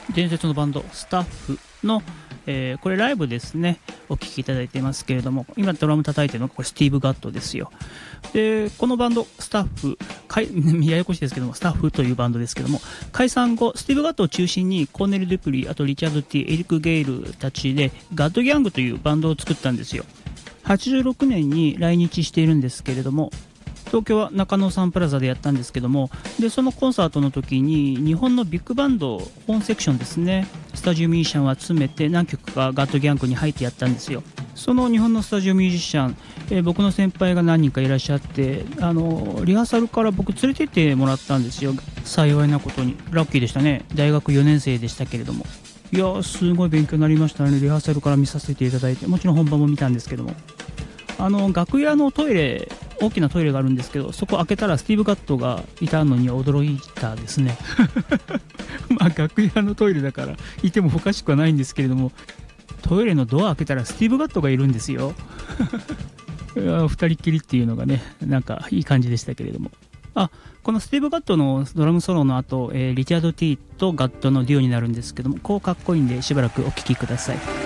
伝説のバンドスタッフの、これライブですね、お聴きいただいていますけれども、今ドラム叩いてるのがこれスティーブ・ガットですよ。でこのバンドスタッフややこしいですけども、スタッフというバンドですけども、解散後スティーブ・ガットを中心にコーネル・デュプリー、あとリチャード・ティ、エリック・ゲイルたちでガッド・ギャングというバンドを作ったんですよ。86年に来日しているんですけれども、東京は中野サンプラザでやったんですけども、でそのコンサートの時に日本のビッグバンド本セクションですね、スタジオミュージシャンを集めて何曲かガッドギャングに入ってやったんですよ。その日本のスタジオミュージシャン、僕の先輩が何人かいらっしゃって、リハーサルから僕連れてってもらったんですよ。幸いなことにラッキーでしたね。大学4年生でしたけれども、いやすごい勉強になりましたね。リハーサルから見させていただいて、もちろん本番も見たんですけども、楽屋のトイレ、大きなトイレがあるんですけど、そこ開けたらスティーブ・ガットがいたのに驚いたですねまあ楽屋のトイレだからいてもおかしくはないんですけれども、トイレのドア開けたらスティーブ・ガットがいるんですよいや二人っきりっていうのがね、なんかいい感じでしたけれども、このスティーブ・ガットのドラムソロの後、リチャード・ティとガットのデュオになるんですけども、こうかっこいいんでしばらくお聴きください。